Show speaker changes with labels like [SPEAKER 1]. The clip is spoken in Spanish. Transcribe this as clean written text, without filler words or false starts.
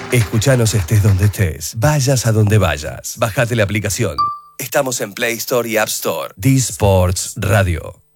[SPEAKER 1] Escuchanos estés donde estés, vayas a donde vayas. Bajate la aplicación. Estamos en Play Store y App Store. D-Sports Radio.